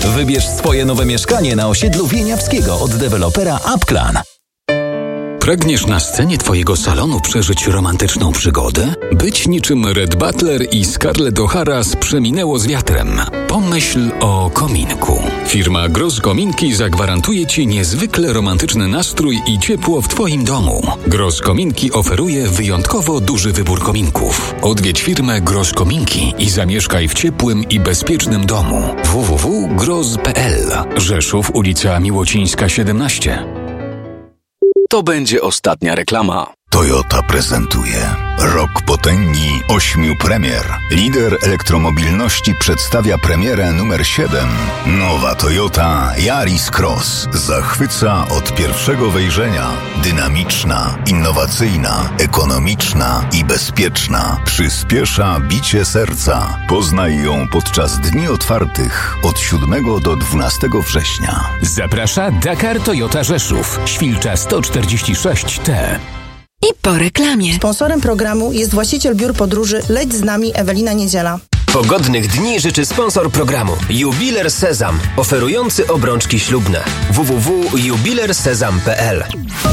Wybierz swoje nowe mieszkanie na osiedlu Wieniawskiego od dewelopera Upclan. Pragniesz na scenie twojego salonu przeżyć romantyczną przygodę? Być niczym Red Butler i Scarlett O'Hara z Przeminęło z wiatrem. Pomyśl o kominku. Firma Gross Kominki zagwarantuje ci niezwykle romantyczny nastrój i ciepło w twoim domu. Gross Kominki oferuje wyjątkowo duży wybór kominków. Odwiedź firmę Gross Kominki i zamieszkaj w ciepłym i bezpiecznym domu. www.gross.pl. Rzeszów, ulica Miłocińska 17. To będzie ostatnia reklama. Toyota prezentuje Rok Potęgi 8 premier. Lider elektromobilności przedstawia premierę numer 7. Nowa Toyota Yaris Cross zachwyca od pierwszego wejrzenia. Dynamiczna, innowacyjna, ekonomiczna i bezpieczna. Przyspiesza bicie serca. Poznaj ją podczas dni otwartych od 7 do 12 września. Zaprasza Dakar Toyota Rzeszów. Świlcza 146T. I po reklamie. Sponsorem programu jest właściciel biur podróży Leć z nami Ewelina Niedziela. Pogodnych dni życzy sponsor programu Jubiler Sezam, oferujący obrączki ślubne. www.jubilersezam.pl.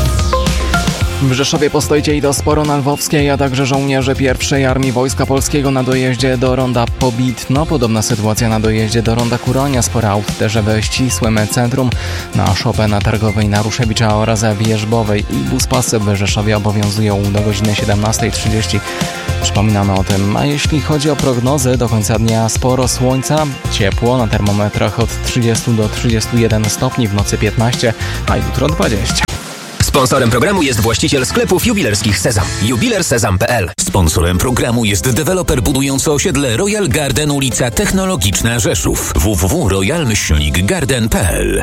W Rzeszowie postoicie i to sporo na Lwowskiej, a także żołnierze pierwszej Armii Wojska Polskiego na dojeździe do ronda Pobitno. Podobna sytuacja na dojeździe do ronda Kuronia. Sporo aut też w ścisłym centrum. Na Chopina, na Targowej, na Ruszewicza oraz Wierzbowej i buspasy w Rzeszowie obowiązują do godziny 17:30. Przypominamy o tym. A jeśli chodzi o prognozy, do końca dnia sporo słońca, ciepło na termometrach od 30 do 31 stopni, w nocy 15, a jutro 20. Sponsorem programu jest właściciel sklepów jubilerskich Sezam. jubilersezam.pl. Sponsorem programu jest deweloper budujący osiedle Royal Garden, ulica Technologiczna, Rzeszów. www.royal-garden.pl.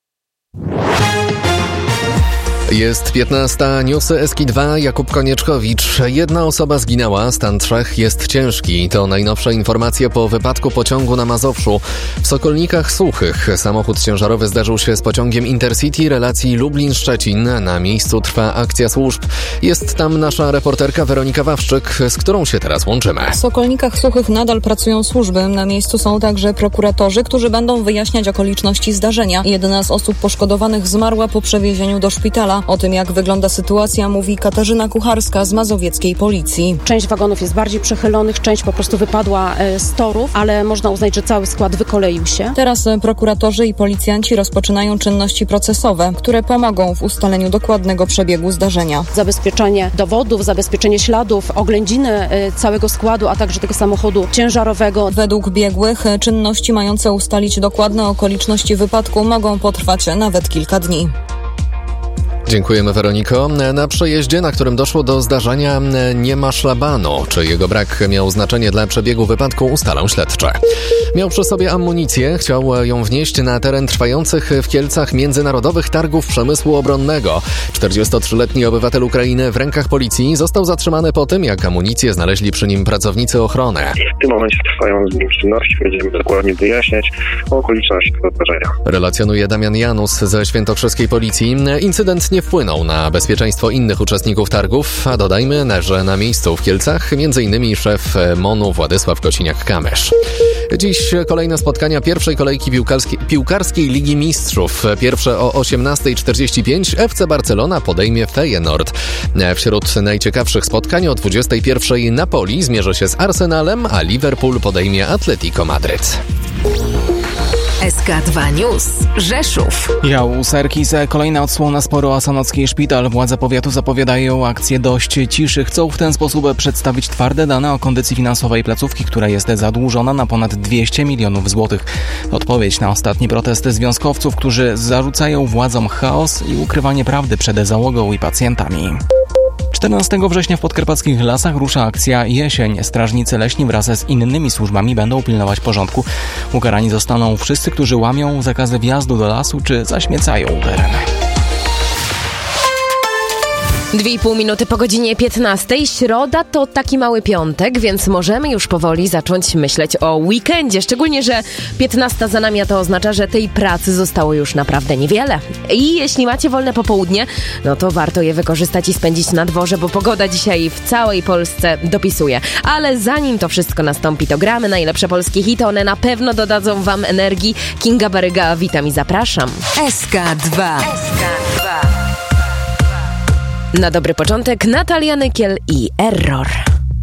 Jest 15, newsy Eski2, Jakub Konieczkowicz. Jedna osoba zginęła, stan 3 jest ciężki. To najnowsze informacje po wypadku pociągu na Mazowszu. W Sokolnikach Suchych samochód ciężarowy zderzył się z pociągiem Intercity relacji Lublin-Szczecin. Na miejscu trwa akcja służb. Jest tam nasza reporterka Weronika Wawrzyk, z którą się teraz łączymy. W Sokolnikach Suchych nadal pracują służby. Na miejscu są także prokuratorzy, którzy będą wyjaśniać okoliczności zdarzenia. Jedna z osób poszkodowanych zmarła po przewiezieniu do szpitala. O tym, jak wygląda sytuacja, mówi Katarzyna Kucharska z mazowieckiej policji. Część wagonów jest bardziej przechylonych, część po prostu wypadła z torów, ale można uznać, że cały skład wykoleił się. Teraz prokuratorzy i policjanci rozpoczynają czynności procesowe, które pomogą w ustaleniu dokładnego przebiegu zdarzenia. Zabezpieczenie dowodów, zabezpieczenie śladów, oględziny całego składu, a także tego samochodu ciężarowego. Według biegłych czynności mające ustalić dokładne okoliczności wypadku mogą potrwać nawet kilka dni. Dziękujemy, Weroniko. Na przejeździe, na którym doszło do zdarzenia, nie ma szlabanu. Czy jego brak miał znaczenie dla przebiegu wypadku, ustalą śledcze. Miał przy sobie amunicję, chciał ją wnieść na teren trwających w Kielcach międzynarodowych targów przemysłu obronnego. 43-letni obywatel Ukrainy w rękach policji został zatrzymany po tym, jak amunicję znaleźli przy nim pracownicy ochrony. W tym momencie trwają z nim czynności, będziemy dokładnie wyjaśniać okoliczności tego zdarzenia. Relacjonuje Damian Janus ze świętokrzyskiej policji. Incydent nie wpłynął na bezpieczeństwo innych uczestników targów, a dodajmy, że na miejscu w Kielcach m.in. szef MON-u Władysław Kosiniak-Kamysz. Dziś kolejne spotkania pierwszej kolejki piłkarskiej Ligi Mistrzów. Pierwsze o 18:45 FC Barcelona podejmie Feyenoord. Wśród najciekawszych spotkań o 21:00 Napoli zmierzy się z Arsenalem, a Liverpool podejmie Atletico Madryt. SK2 News. Rzeszów. Jał Serkis, kolejna odsłona sporu o Sanocki Szpital. Władze powiatu zapowiadają akcję Dość ciszy. Chcą w ten sposób przedstawić twarde dane o kondycji finansowej placówki, która jest zadłużona na ponad 200 milionów złotych. Odpowiedź na ostatni protest związkowców, którzy zarzucają władzom chaos i ukrywanie prawdy przed załogą i pacjentami. 14 września w podkarpackich lasach rusza akcja Jesień. Strażnicy leśni wraz z innymi służbami będą pilnować porządku. Ukarani zostaną wszyscy, którzy łamią zakazy wjazdu do lasu czy zaśmiecają tereny. 2,5 minuty po godzinie 15. Środa to taki mały piątek, więc możemy już powoli zacząć myśleć o weekendzie. Szczególnie, że 15 za nami, a to oznacza, że tej pracy zostało już naprawdę niewiele. I jeśli macie wolne popołudnie, no to warto je wykorzystać i spędzić na dworze, bo pogoda dzisiaj w całej Polsce dopisuje. Ale zanim to wszystko nastąpi, to gramy najlepsze polskie hity. One na pewno dodadzą wam energii. Kinga Baryga, witam i zapraszam. SK2. Na dobry początek Natalia Nykiel i Error.